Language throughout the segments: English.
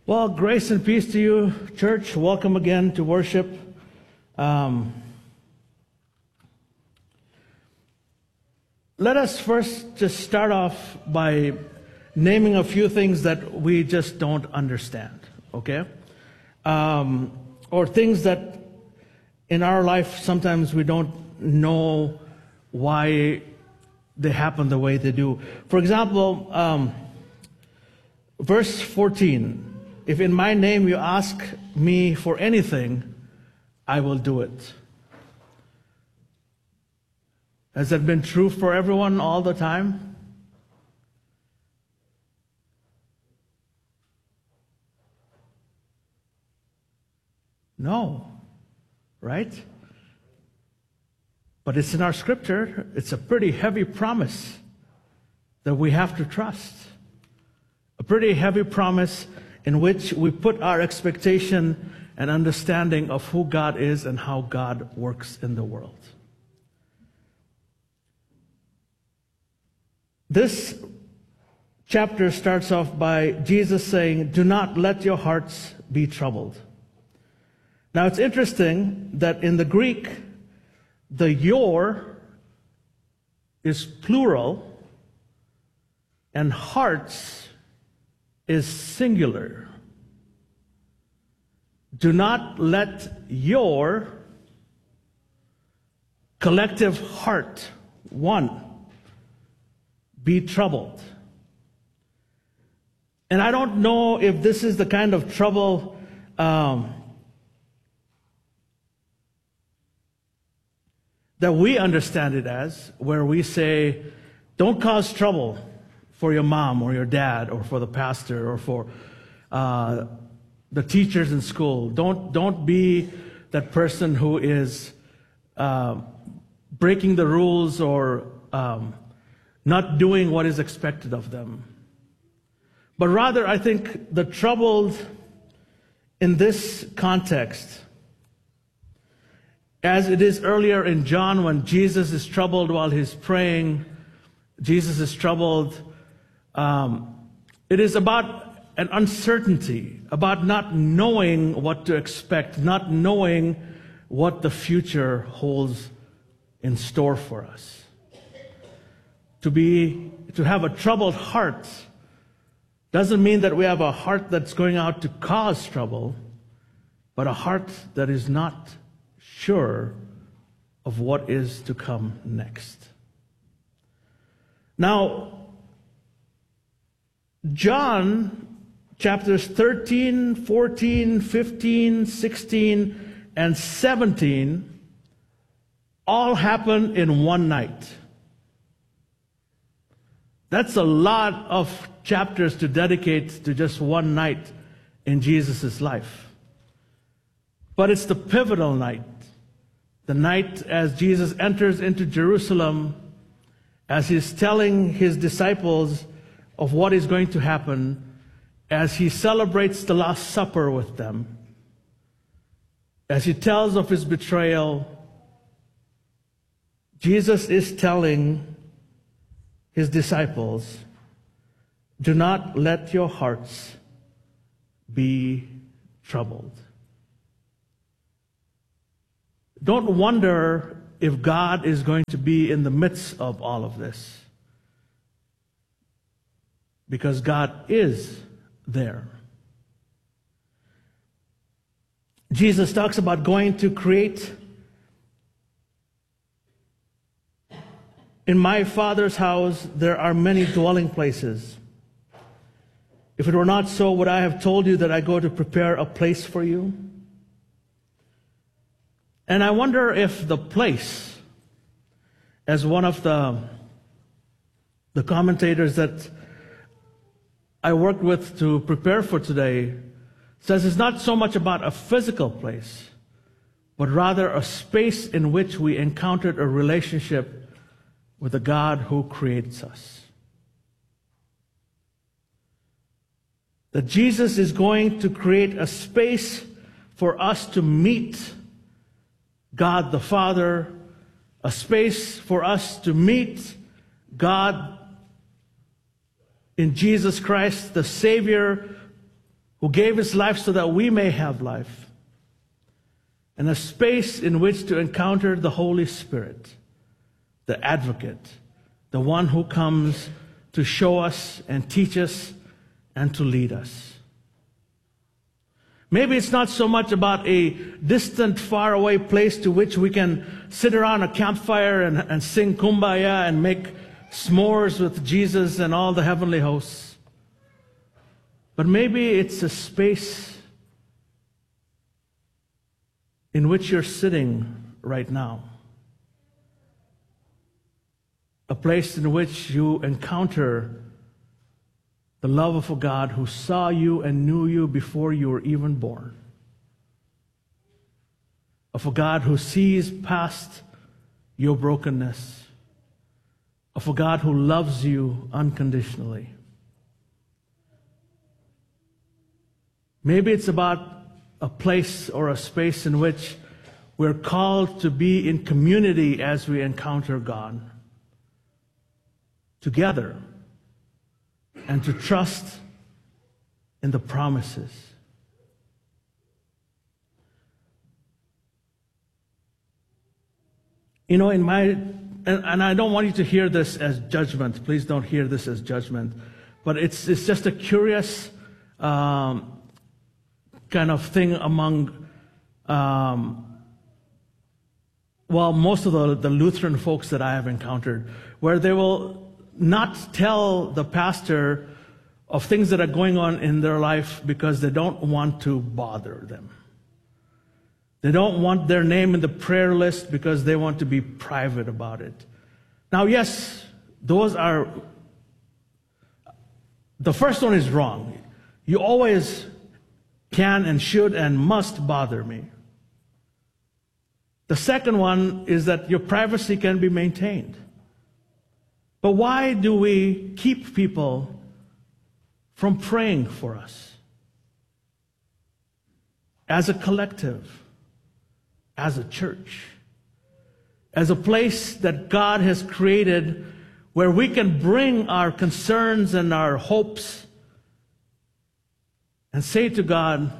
Well, grace and peace to you, church. Welcome again to worship. Let us first just start off by naming a few things that we just don't understand, okay? Or things that in our life sometimes we don't know why they happen the way they do. For example, verse 14. If in my name you ask me for anything, I will do it. Has that been true for everyone all the time? No, right? But it's in our scripture. It's a pretty heavy promise that we have to trust. A pretty heavy promise in which we put our expectation and understanding of who God is and how God works in the world. This chapter starts off by Jesus saying, "Do not let your hearts be troubled." Now it's interesting that in the Greek, the your is plural and hearts is singular. Do not let your collective heart, one, be troubled. And I don't know if this is the kind of trouble that we understand it as, where we say, don't cause trouble for your mom or your dad or for the pastor or for the teachers in school. Don't be that person who is breaking the rules or not doing what is expected of them. But rather, I think the troubled in this context, as it is earlier in John when Jesus is troubled while he's praying, Jesus is troubled. It is about an uncertainty, about not knowing what to expect, not knowing what the future holds in store for us. To have a troubled heart doesn't mean that we have a heart that's going out to cause trouble, but a heart that is not sure of what is to come next. Now, John chapters 13, 14, 15, 16, and 17 all happen in one night. That's a lot of chapters to dedicate to just one night in Jesus' life. But it's the pivotal night. The night as Jesus enters into Jerusalem, as he's telling his disciples of what is going to happen, as he celebrates the Last Supper with them, as he tells of his betrayal. Jesus is telling his disciples, do not let your hearts be troubled. Don't wonder if God is going to be in the midst of all of this, because God is there. Jesus talks about going to create. In my Father's house, there are many dwelling places. If it were not so, would I have told you that I go to prepare a place for you? And I wonder if the place, as one of the commentators that I worked with to prepare for today says it's not so much about a physical place, but rather a space in which we encountered a relationship with the God who creates us. That Jesus is going to create a space for us to meet God the Father, a space for us to meet God in Jesus Christ, the Savior who gave his life so that we may have life, and a space in which to encounter the Holy Spirit, the advocate, the one who comes to show us and teach us and to lead us. Maybe it's not so much about a distant, faraway place to which we can sit around a campfire and sing Kumbaya and make s'mores with Jesus and all the heavenly hosts. But maybe it's a space in which you're sitting right now. A place in which you encounter the love of a God who saw you and knew you before you were even born. Of a God who sees past your brokenness. Of a God who loves you unconditionally. Maybe it's about a place or a space in which we're called to be in community as we encounter God. Together. And to trust in the promises. You know, and I don't want you to hear this as judgment. Please don't hear this as judgment. But it's just a curious kind of thing among, most of the Lutheran folks that I have encountered, where they will not tell the pastor of things that are going on in their life because they don't want to bother them. They don't want their name in the prayer list because they want to be private about it. Now, yes, those are... The first one is wrong. You always can and should and must bother me. The second one is that your privacy can be maintained. But why do we keep people from praying for us? As a collective, as a church, as a place that God has created where we can bring our concerns and our hopes and say to God,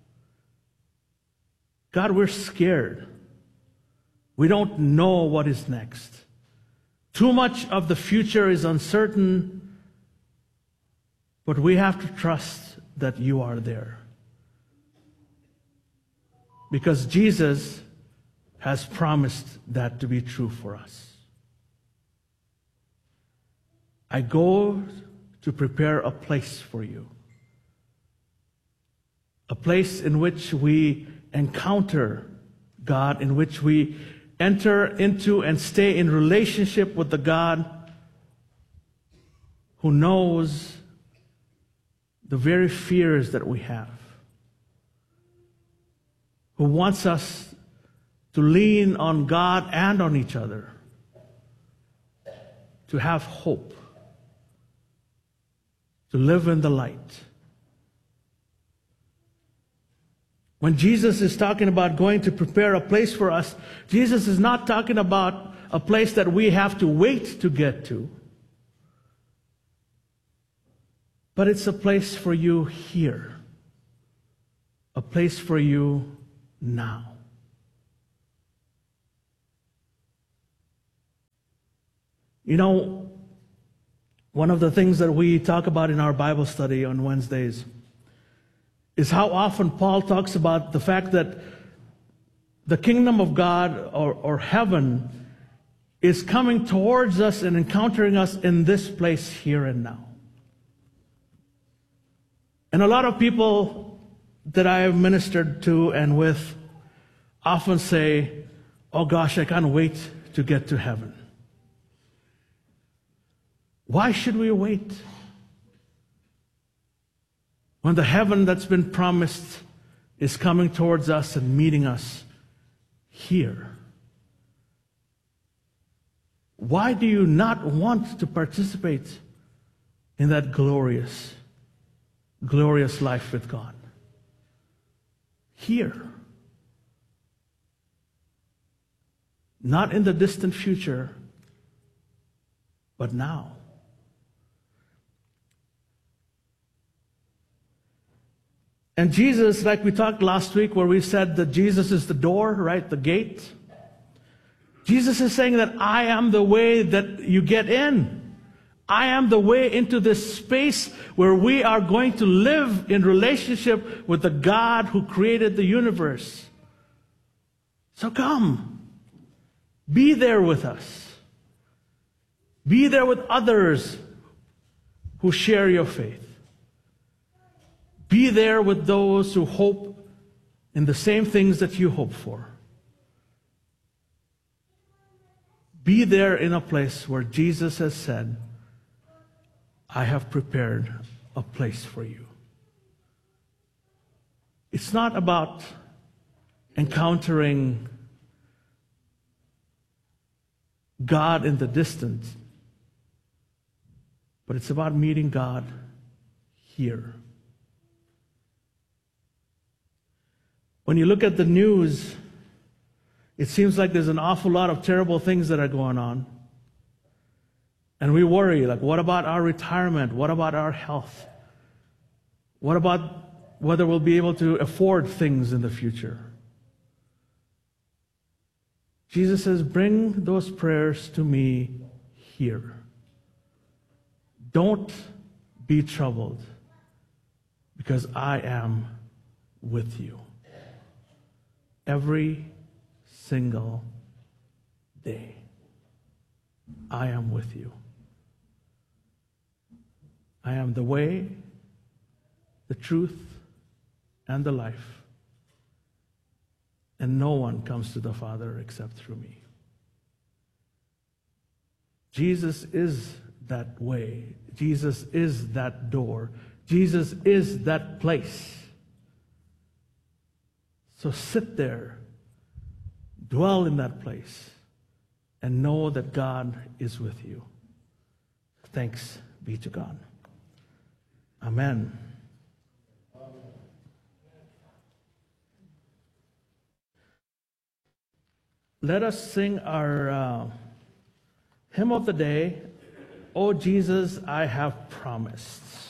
God, we're scared. We don't know what is next. Too much of the future is uncertain, but we have to trust that you are there. Because Jesus has promised that to be true for us. I go to prepare a place for you. A place in which we encounter God, in which we enter into and stay in relationship with the God who knows the very fears that we have, who wants us to lean on God and on each other, to have hope, to live in the light. When Jesus is talking about going to prepare a place for us, Jesus is not talking about a place that we have to wait to get to. But it's a place for you here. A place for you now. You know, one of the things that we talk about in our Bible study on Wednesdays is how often Paul talks about the fact that the kingdom of God or heaven is coming towards us and encountering us in this place here and now. And a lot of people that I have ministered to and with often say, oh gosh, I can't wait to get to heaven. Why should we wait? When the heaven that's been promised is coming towards us and meeting us here. Why do you not want to participate in that glorious life with God? Here. Not in the distant future, but now. And Jesus, like we talked last week where we said that Jesus is the door, right? The gate. Jesus is saying that I am the way that you get in. I am the way into this space where we are going to live in relationship with the God who created the universe. So come. Be there with us. Be there with others who share your faith. Be there with those who hope in the same things that you hope for. Be there in a place where Jesus has said, I have prepared a place for you. It's not about encountering God in the distance, but it's about meeting God here. When you look at the news, it seems like there's an awful lot of terrible things that are going on. And we worry, like, what about our retirement? What about our health? What about whether we'll be able to afford things in the future? Jesus says, bring those prayers to me here. Don't be troubled, because I am with you. Every single day, I am with you. I am the way, the truth, and the life. And no one comes to the Father except through me. Jesus is that way. Jesus is that door. Jesus is that place. So sit there, dwell in that place, and know that God is with you. Thanks be to God. Amen. Let us sing our hymn of the day, O Jesus, I have promised.